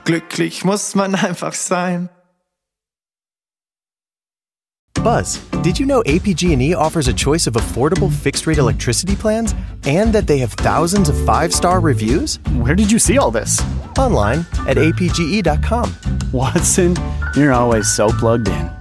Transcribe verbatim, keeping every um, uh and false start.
Glücklich muss man einfach sein. Buzz, did you know A P G and E offers a choice of affordable fixed-rate electricity plans and that they have thousands of five-star reviews? Where did you see all this? Online at A P G E dot com. Watson, you're always so plugged in.